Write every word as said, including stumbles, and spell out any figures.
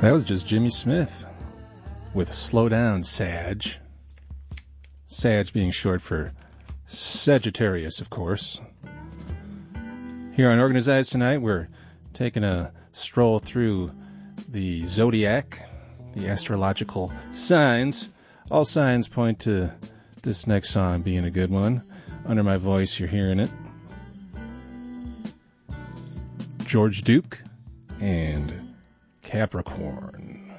That was just Jimmy Smith with Slow Down, Sag. Sag being short for Sagittarius, of course. Here on Organized tonight, we're taking a stroll through the zodiac, the astrological signs. All signs point to this next song being a good one. Under my voice, you're hearing it. George Duke and Capricorn.